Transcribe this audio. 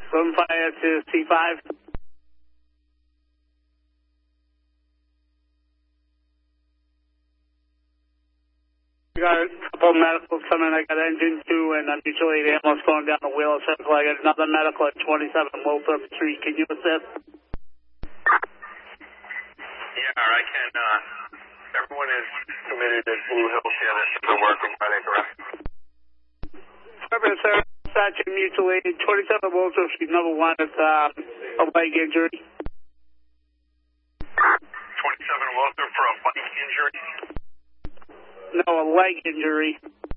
Gunfire to C5. I got a couple of medicals coming. I got engine 2 and a mutual aid ambulance going down the Wheeler Circle. I got another medical at 27 Lothrop Street. Can you assist? Yeah, I can. Everyone is committed at Blue Hill Campus to work on Friday, correct? Perfect, sir. Sergeant mutual aid, 27 Lothrop Street, number 1. It's a leg injury. 27 Lothrop for a bike injury? No, a leg injury.